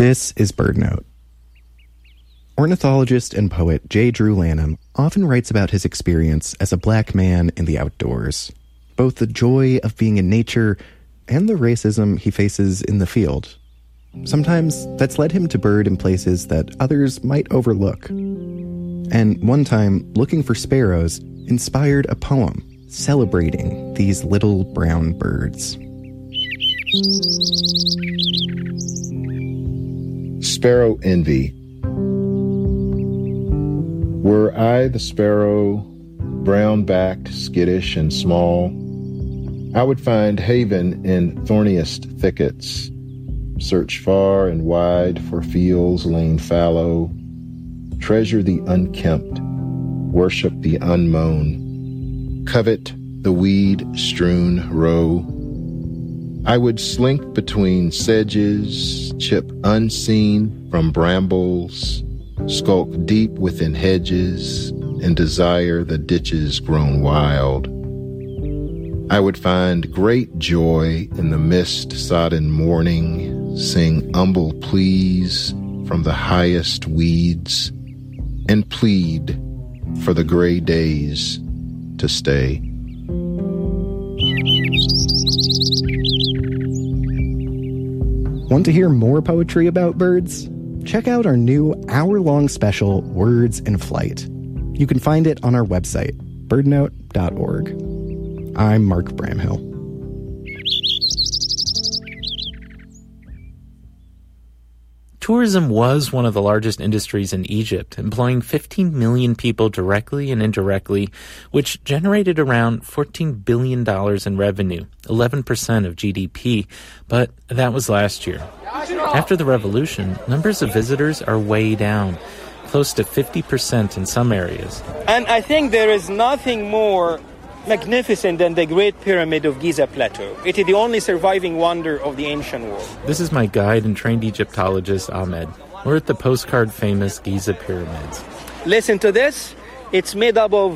This is BirdNote. Ornithologist and poet J. Drew Lanham often writes about his experience as a black man in the outdoors, both the joy of being in nature and the racism he faces in the field. Sometimes that's led him to bird in places that others might overlook. And one time, looking for sparrows inspired a poem celebrating these little brown birds. Sparrow Envy. Were I the sparrow, brown-backed, skittish, and small, I would find haven in thorniest thickets, search far and wide for fields lain fallow, treasure the unkempt, worship the unmown, covet the weed-strewn row. I would slink between sedges, chip unseen from brambles, skulk deep within hedges, and desire the ditches grown wild. I would find great joy in the mist-sodden morning, sing humble pleas from the highest weeds, and plead for the gray days to stay. Want to hear more poetry about birds? Check out our new hour-long special, Words in Flight. You can find it on our website, birdnote.org. I'm Mark Bramhill. Tourism was one of the largest industries in Egypt, employing 15 million people directly and indirectly, which generated around $14 billion in revenue, 11% of GDP, but that was last year. After the revolution, numbers of visitors are way down, close to 50% in some areas. And I think there is nothing more magnificent than the Great Pyramid of Giza Plateau. It is the only surviving wonder of the ancient world. This is my guide and trained Egyptologist, Ahmed. We're at the postcard-famous Giza Pyramids. Listen to this. It's made up of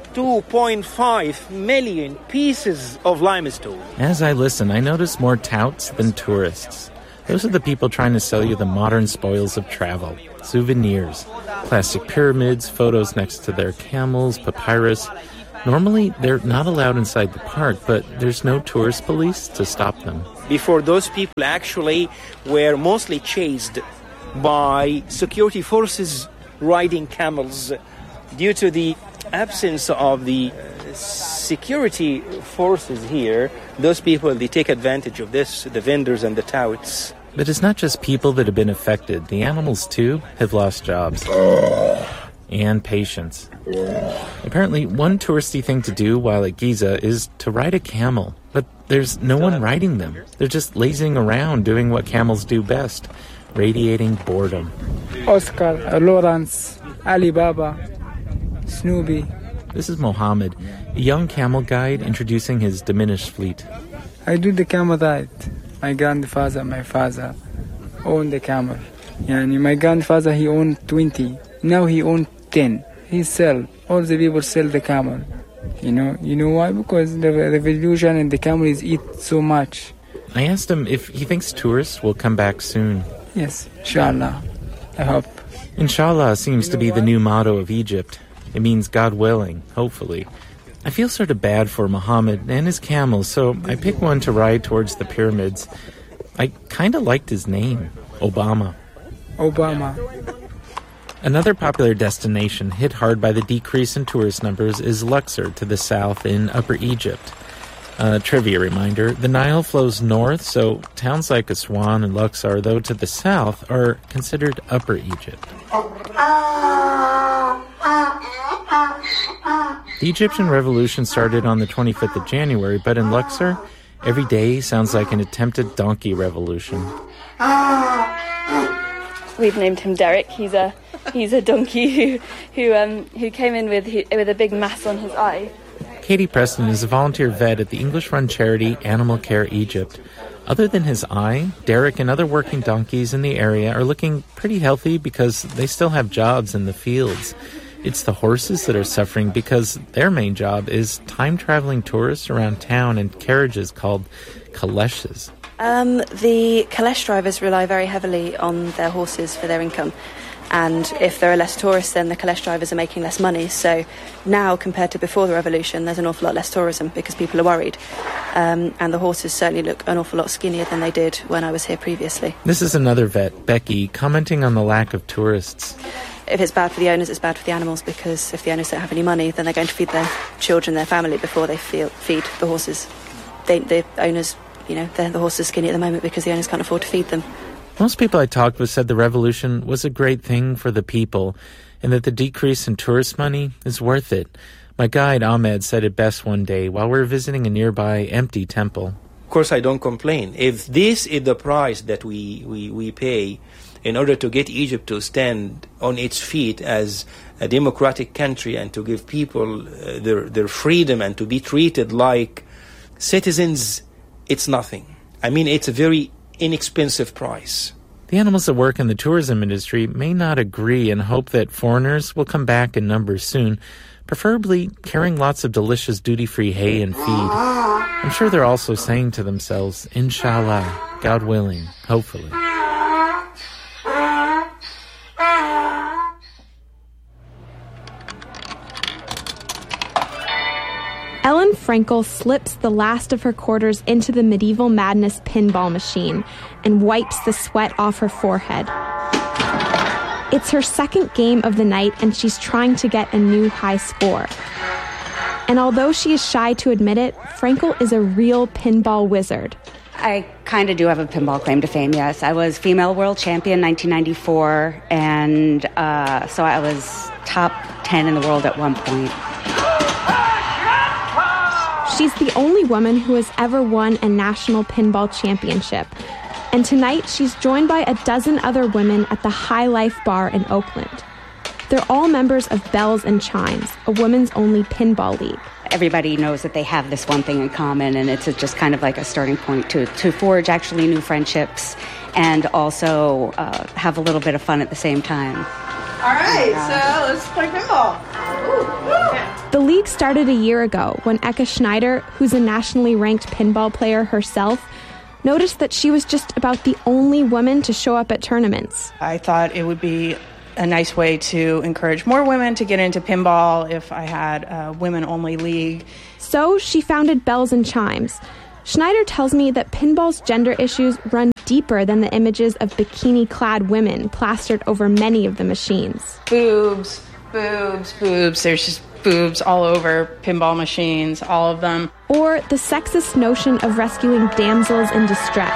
2.5 million pieces of limestone. As I listen, I notice more touts than tourists. Those are the people trying to sell you the modern spoils of travel. Souvenirs, plastic pyramids, photos next to their camels, papyrus. Normally, they're not allowed inside the park, but there's no tourist police to stop them. Before, those people actually were mostly chased by security forces riding camels. Due to the absence of the security forces here, those people, they take advantage of this, the vendors and the touts. But it's not just people that have been affected. The animals, too, have lost jobs. And patience. Apparently, one touristy thing to do while at Giza is to ride a camel. But there's no one riding them. They're just lazing around doing what camels do best, radiating boredom. Oscar, Lawrence, Alibaba, Snoopy. This is Mohammed, a young camel guide introducing his diminished fleet. I do the camel ride. My grandfather, my father, owned the camel. Yani my grandfather, he owned 20. Now he owns 10. He sell. All the people sell the camel. You know why? Because the revolution and the camels eat so much. I asked him if he thinks tourists will come back soon. Yes, inshallah. I hope. Inshallah seems to be the new motto of Egypt. It means God willing, hopefully. I feel sort of bad for Muhammad and his camels, so I pick one to ride towards the pyramids. I kind of liked his name, Obama. Obama. Another popular destination hit hard by the decrease in tourist numbers is Luxor to the south in Upper Egypt. Trivia reminder, the Nile flows north, so towns like Aswan and Luxor, though to the south, are considered Upper Egypt. The Egyptian Revolution started on the 25th of January, but in Luxor, every day sounds like an attempted donkey revolution. We've named him Derek. He's a donkey who came in with a big mass on his eye. Katie Preston is a volunteer vet at the English-run charity Animal Care Egypt. Other than his eye, Derek and other working donkeys in the area are looking pretty healthy because they still have jobs in the fields. It's the horses that are suffering because their main job is time-traveling tourists around town in carriages called calèches. The Kalesh drivers rely very heavily on their horses for their income. And if there are less tourists, then the Kalesh drivers are making less money. So now, compared to before the revolution, there's an awful lot less tourism because people are worried. And the horses certainly look an awful lot skinnier than they did when I was here previously. This is another vet, Becky, commenting on the lack of tourists. If it's bad for the owners, it's bad for the animals, because if the owners don't have any money, then they're going to feed their children, their family, before they feed the horses. The owners, the horses are skinny at the moment because the owners can't afford to feed them. Most people I talked with said the revolution was a great thing for the people and that the decrease in tourist money is worth it. My guide, Ahmed, said it best one day while we were visiting a nearby empty temple. Of course, I don't complain. If this is the price that we pay in order to get Egypt to stand on its feet as a democratic country and to give people their freedom and to be treated like citizens, it's nothing. I mean, it's a very inexpensive price. The animals that work in the tourism industry may not agree and hope that foreigners will come back in numbers soon, preferably carrying lots of delicious duty-free hay and feed. I'm sure they're also saying to themselves, Inshallah, God willing, hopefully. Ellen Frankel slips the last of her quarters into the Medieval Madness pinball machine and wipes the sweat off her forehead. It's her second game of the night, and she's trying to get a new high score. And although she is shy to admit it, Frankel is a real pinball wizard. I kind of do have a pinball claim to fame, yes. I was female world champion 1994, and so I was top 10 in the world at one point. She's the only woman who has ever won a national pinball championship. And tonight, she's joined by a dozen other women at the High Life Bar in Oakland. They're all members of Bells and Chimes, a women's-only pinball league. Everybody knows that they have this one thing in common, and it's just kind of like a starting point to forge actually new friendships and also have a little bit of fun at the same time. All right, so let's play pinball. The league started a year ago when Eka Schneider, who's a nationally ranked pinball player herself, noticed that she was just about the only woman to show up at tournaments. I thought it would be a nice way to encourage more women to get into pinball if I had a women-only league. So she founded Bells and Chimes. Schneider tells me that pinball's gender issues run deeper than the images of bikini-clad women plastered over many of the machines. Boobs, boobs, boobs. There's just boobs all over pinball machines, all of them. Or the sexist notion of rescuing damsels in distress.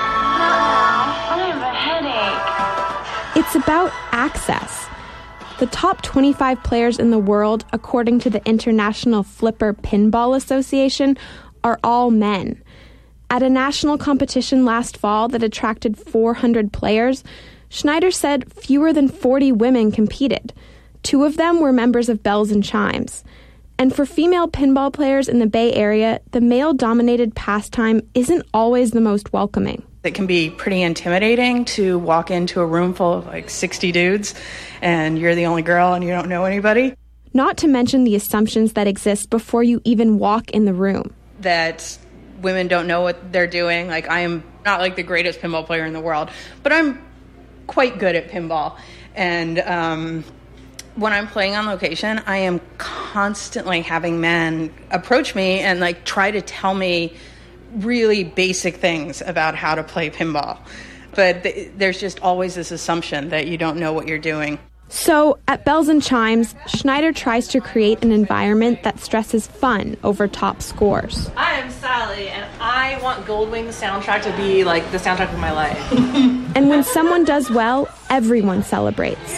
I have a headache. It's about access. The top 25 players in the world, according to the International Flipper Pinball Association, are all men. At a national competition last fall that attracted 400 players, Schneider said fewer than 40 women competed. 2 of them were members of Bells and Chimes. And for female pinball players in the Bay Area, the male-dominated pastime isn't always the most welcoming. It can be pretty intimidating to walk into a room full of like 60 dudes and you're the only girl and you don't know anybody. Not to mention the assumptions that exist before you even walk in the room. That women don't know what they're doing. Like, I am not like the greatest pinball player in the world, but I'm quite good at pinball. And when I'm playing on location, I am constantly having men approach me and like try to tell me really basic things about how to play pinball. But there's just always this assumption that you don't know what you're doing. So, at Bells and Chimes, Schneider tries to create an environment that stresses fun over top scores. I am Sally, and I want Goldwing's soundtrack to be like the soundtrack of my life. And when someone does well, everyone celebrates.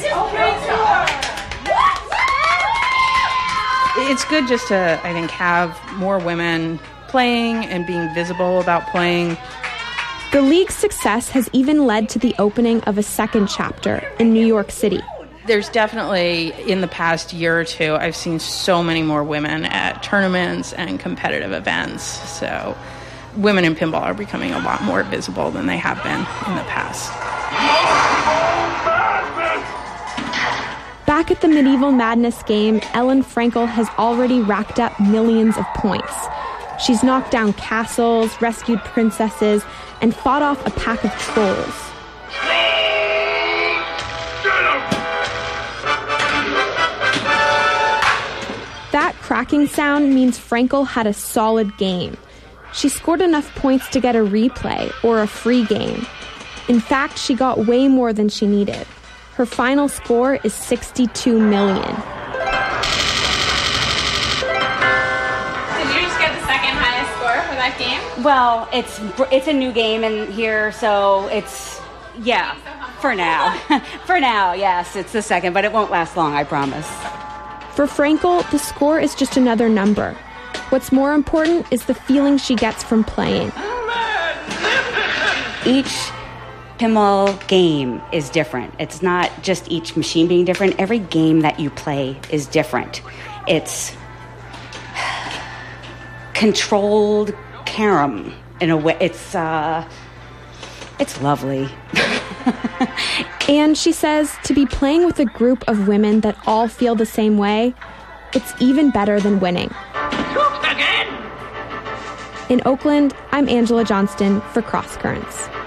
It's good just to, I think, have more women playing and being visible about playing. The league's success has even led to the opening of a second chapter in New York City. There's definitely, in the past year or two, I've seen so many more women at tournaments and competitive events. So women in pinball are becoming a lot more visible than they have been in the past. Back at the Medieval Madness game, Ellen Frankel has already racked up millions of points. She's knocked down castles, rescued princesses, and fought off a pack of trolls. That cracking sound means Frankel had a solid game. She scored enough points to get a replay or a free game. In fact, she got way more than she needed. Her final score is 62 million. Did you just get the second highest score for that game? Well, it's a new game in here, so it's, yeah, for now. For now, yes, it's the second, but it won't last long, I promise. For Frankel, the score is just another number. What's more important is the feeling she gets from playing. Each pinball game is different. It's not just each machine being different. Every game that you play is different. It's controlled carom in a way. It's lovely. And she says to be playing with a group of women that all feel the same way, it's even better than winning. In Oakland, I'm Angela Johnston for Cross Currents.